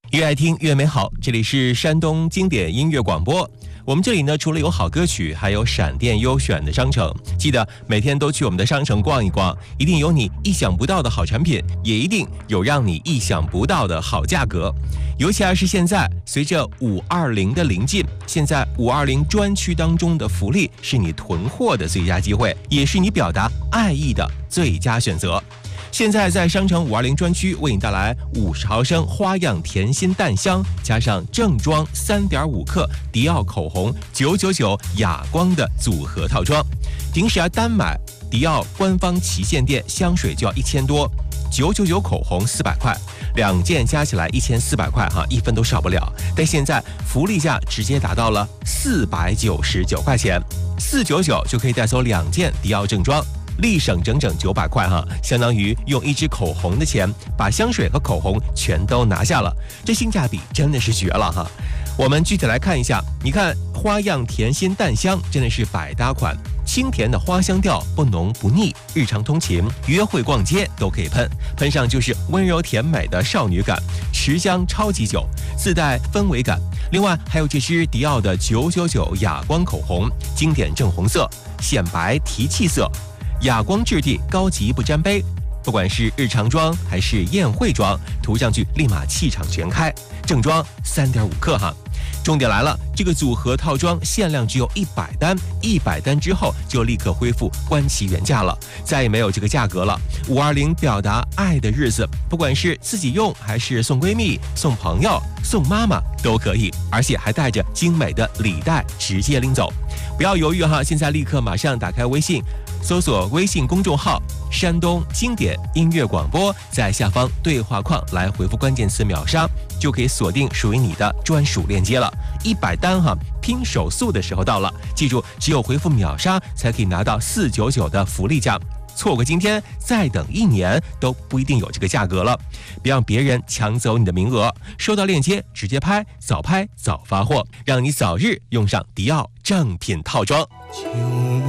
越爱听越美好，这里是山东经典音乐广播。我们这里呢，除了有好歌曲，还有闪电优选的商城。记得每天都去我们的商城逛一逛，一定有你意想不到的好产品，也一定有让你意想不到的好价格。尤其是现在，随着520的临近，现在520专区当中的福利是你囤货的最佳机会，也是你表达爱意的最佳选择。现在在商城520专区为你带来50毫升花样甜心淡香，加上正装3.5克迪奥口红999哑光的组合套装。平时单买迪奥官方旗舰店香水就要1000多，999口红400块，两件加起来1400块一分都少不了。但现在福利价直接达到了499块钱，499就可以带走2件迪奥正装。立省整整900块相当于用1支口红的钱把香水和口红全都拿下了，这性价比真的是绝了我们具体来看一下，你看花样甜心淡香真的是百搭款，清甜的花香调，不浓不腻，日常通勤、约会逛街都可以喷上就是温柔甜美的少女感，持香超级久，自带氛围感。另外还有这支迪奥的999哑光口红，经典正红色，显白提气色。哑光质地，高级不沾杯，不管是日常装还是宴会装，涂上去立马气场全开。正装3.5克重点来了，这个组合套装限量只有100单，100单之后就立刻恢复官旗原价了，再也没有这个价格了。520表达爱的日子，不管是自己用还是送闺蜜、送朋友、送妈妈都可以，而且还带着精美的礼袋直接拎走。不要犹豫现在立刻马上打开微信，搜索微信公众号山东经典音乐广播，在下方对话框来回复关键词秒杀，就可以锁定属于你的专属链接了。100单拼手速的时候到了，记住只有回复秒杀才可以拿到499的福利价，错过今天再等1年都不一定有这个价格了。别让别人抢走你的名额，收到链接直接拍早发货，让你早日用上迪奥正品套装。